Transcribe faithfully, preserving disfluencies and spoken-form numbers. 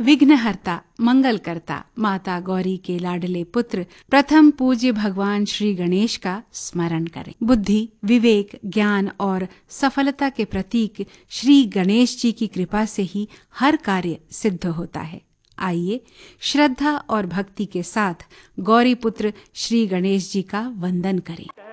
विघ्नहर्ता, मंगलकर्ता, माता गौरी के लाडले पुत्र प्रथम पूज्य भगवान श्री गणेश का स्मरण करें। बुद्धि, विवेक, ज्ञान और सफलता के प्रतीक श्री गणेश जी की कृपा से ही हर कार्य सिद्ध होता है। आइए श्रद्धा और भक्ति के साथ गौरी पुत्र श्री गणेश जी का वंदन करें।